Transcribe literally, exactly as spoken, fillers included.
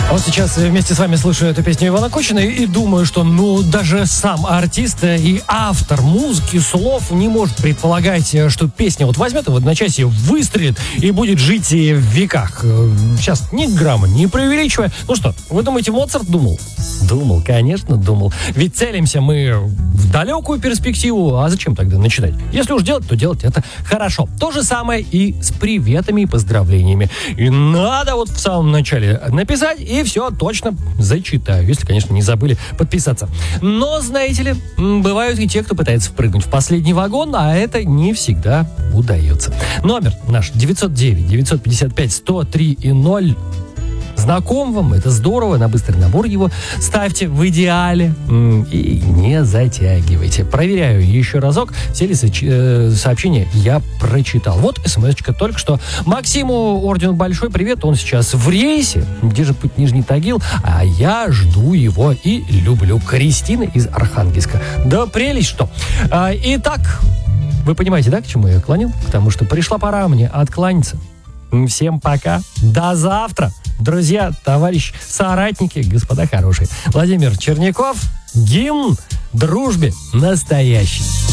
Вот сейчас вместе с вами слушаю эту песню Ивана Кучина и думаю, что ну даже сам артист и автор музыки, слов не может предполагать, что песня вот возьмет и в одночасье выстрелит и будет жить и в веках. Сейчас ни грамма не преувеличивая. Ну что, вы думаете, Моцарт думал? Думал, конечно, думал. Ведь целимся мы в далекую перспективу, а зачем тогда начинать? Если уж делать, то делать это хорошо. То же самое и с приветами и поздравлениями. И надо вот в самом начале написать, и все точно зачитаю, если, конечно, не забыли подписаться. Но, знаете ли, бывают и те, кто пытается впрыгнуть в последний вагон, а это не всегда удается. Номер наш девятьсот девять девятьсот пятьдесят пять сто три и ноль. Знаком вам, это здорово, на быстрый набор его ставьте в идеале и не затягивайте. Проверяю еще разок, все ли сообщения я прочитал. Вот смс-очка только что. Максиму орден большой привет, он сейчас в рейсе, где же путь Нижний Тагил, а я жду его и люблю. Кристина из Архангельска. Да прелесть что. А, итак, вы понимаете, да, к чему я клонил? Потому что пришла пора мне откланяться. Всем пока. До завтра. Друзья, товарищи, соратники, господа хорошие. Владимир Черняков. Гимн дружбе настоящий.